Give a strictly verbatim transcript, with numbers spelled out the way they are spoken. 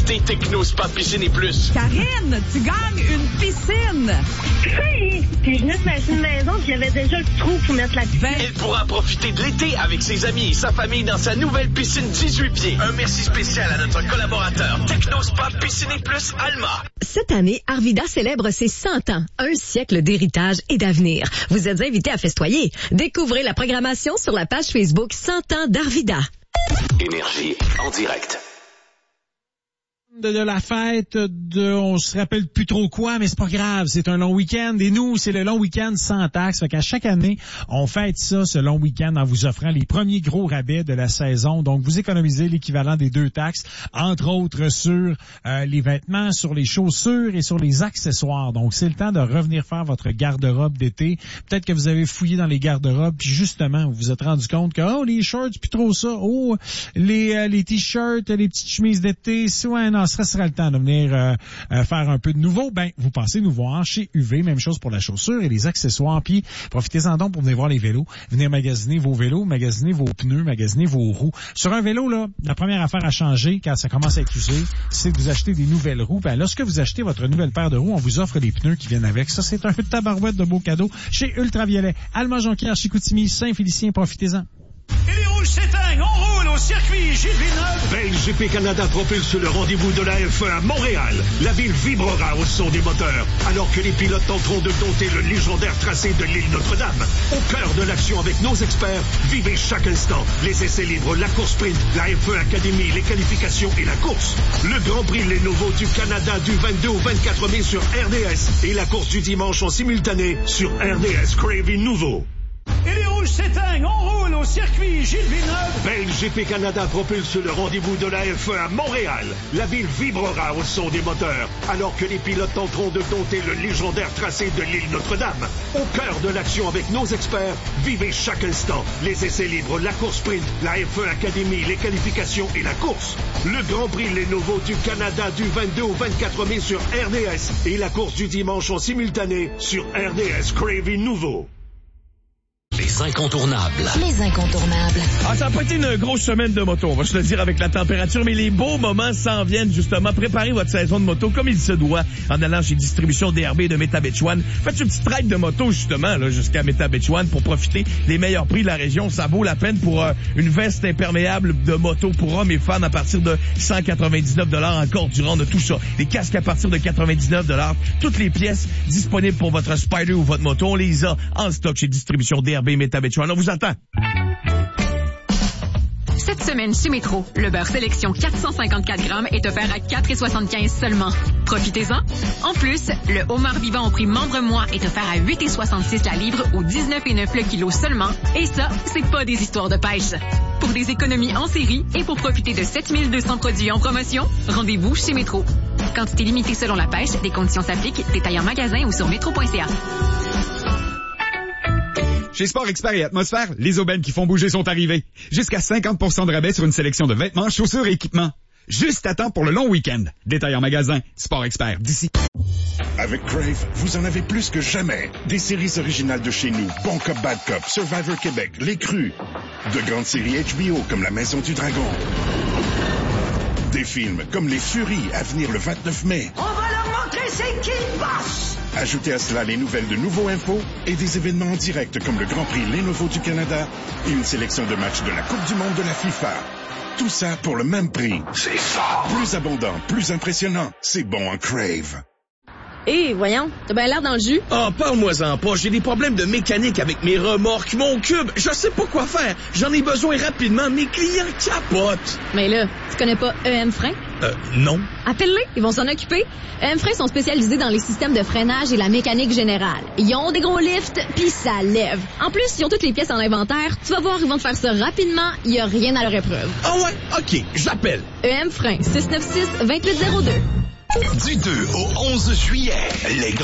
profiter Techno Spa Piscine et Plus. Karine, tu gagnes une piscine. Oui, puis je venais de m'acheter une maison, puis il y avait déjà le trou pour mettre la piscine. Elle pourra profiter de l'été avec ses amis et sa famille dans sa nouvelle piscine dix-huit pieds. Un merci spécial à notre collaborateur Techno Spa Piscine et Plus Alma. Cette année, Arvida célèbre ses cent ans, un siècle d'héritage et d'avenir. Vous êtes invités à festoyer. Découvrez la programmation sur la page Facebook cent ans d'Arvida. Énergie en direct. De, de la fête de, on se rappelle plus trop quoi, mais c'est pas grave, c'est un long week-end et nous, c'est le long week-end sans taxe. Fait qu'à chaque année, on fête ça, ce long week-end, en vous offrant les premiers gros rabais de la saison. Donc, vous économisez l'équivalent des deux taxes, entre autres sur euh, les vêtements, sur les chaussures et sur les accessoires. Donc, c'est le temps de revenir faire votre garde-robe d'été. Peut-être que vous avez fouillé dans les garde-robes, puis justement, vous vous êtes rendu compte que, oh, les shorts, puis trop ça, oh, les, euh, les t-shirts, les petites chemises d'été, ouais, non, ce sera le temps de venir euh, euh, faire un peu de nouveau. Ben, vous pensez nous voir chez U V, même chose pour la chaussure et les accessoires. Puis, profitez-en donc pour venir voir les vélos, venir magasiner vos vélos, magasiner vos pneus, magasiner vos roues. Sur un vélo, là, la première affaire à changer, quand ça commence à être usé, c'est de vous acheter des nouvelles roues. Ben, lorsque vous achetez votre nouvelle paire de roues, on vous offre les pneus qui viennent avec. Ça, c'est un tabarouette de beaux cadeaux chez Ultraviolet. Alma Jonquière, Chicoutimi, Saint-Félicien, profitez-en. Et les rouges s'éteignent, on roule au circuit Gilles Villeneuve. B G P Canada propulse le rendez-vous de la F un à Montréal. La ville vibrera au son des moteurs, alors que les pilotes tenteront de dompter le légendaire tracé de l'île Notre-Dame. Au cœur de l'action avec nos experts, vivez chaque instant les essais libres, la course sprint, la F un Academy, les qualifications et la course. Le Grand Prix Lenovo du Canada du vingt-deux au vingt-quatre mai sur R D S et la course du dimanche en simultané sur R D S Crave Nouveau. Et les rouges s'éteignent, on roule au circuit Gilles Villeneuve. B G P Canada propulse le rendez-vous de la F un à Montréal. La ville vibrera au son des moteurs, alors que les pilotes tenteront de dompter le légendaire tracé de l'île Notre-Dame. Au cœur de l'action avec nos experts, vivez chaque instant les essais libres, la course sprint, la F un Academy, les qualifications et la course. Le Grand Prix Lenovo du Canada du vingt-deux au vingt-quatre mai sur R D S et la course du dimanche en simultané sur R D S Crave Nouveau. Les incontournables. Les incontournables. Ah, ça n'a pas été une grosse semaine de moto, on va se le dire avec la température, mais les beaux moments s'en viennent justement. Préparez votre saison de moto comme il se doit en allant chez Distribution D R B de Métabetchouane. Faites une petite ride de moto justement là jusqu'à Métabetchouane pour profiter des meilleurs prix de la région. Ça vaut la peine pour euh, une veste imperméable de moto pour hommes et femmes à partir de cent quatre-vingt-dix-neuf dollars encore durant de tout ça. Des casques à partir de quatre-vingt-dix-neuf dollars. Toutes les pièces disponibles pour votre Spider ou votre moto, on les a en stock chez Distribution D R B Métabetchouane. On vous attend. Cette semaine chez Métro, le beurre sélection quatre cent cinquante-quatre grammes est offert à quatre virgule soixante-quinze seulement. Profitez-en. En plus, le homard vivant au prix membre-mois est offert à huit virgule soixante-six la livre ou dix-neuf virgule neuf le kilo seulement. Et ça, c'est pas des histoires de pêche. Pour des économies en série et pour profiter de sept mille deux cents produits en promotion, rendez-vous chez Métro. Quantité limitée selon la pêche, des conditions s'appliquent, détail en magasin ou sur métro point c a. Chez Sport Expert et Atmosphère, les aubaines qui font bouger sont arrivées. Jusqu'à cinquante pour cent de rabais sur une sélection de vêtements, chaussures et équipements. Juste à temps pour le long week-end. Détail en magasin. Sport Expert, d'ici. Avec Crave, vous en avez plus que jamais. Des séries originales de chez nous. Bon Cop, Bad Cop, Survivor Québec, Les Crus. De grandes séries H B O comme La Maison du Dragon. Des films comme Les Furies à venir le vingt-neuf mai. On va leur montrer c'est qui le boss! Ajoutez à cela les nouvelles de Nouveau Info et des événements en direct comme le Grand Prix Lenovo du Canada et une sélection de matchs de la Coupe du Monde de la FIFA. Tout ça pour le même prix. C'est fort. Plus abondant, plus impressionnant. C'est bon en Crave. Hé, hey, voyons, t'as bien l'air dans le jus. Ah, oh, parle-moi-en pas. J'ai des problèmes de mécanique avec mes remorques, mon cube. Je sais pas quoi faire. J'en ai besoin rapidement. Mes clients capotent. Mais là, tu connais pas E M Frein? Euh, non. Appelle-les, ils vont s'en occuper. E M Frein sont spécialisés dans les systèmes de freinage et la mécanique générale. Ils ont des gros lifts, puis ça lève. En plus, ils ont toutes les pièces en inventaire. Tu vas voir, ils vont te faire ça rapidement. Il y a rien à leur épreuve. Ah ouais? OK, j'appelle. E M Frein, six neuf six, deux huit zéro deux. Du deux au onze juillet, les